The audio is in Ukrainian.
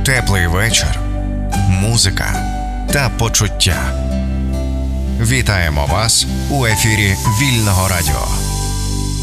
Теплий вечір, музика та почуття. Вітаємо вас у ефірі Вільного радіо.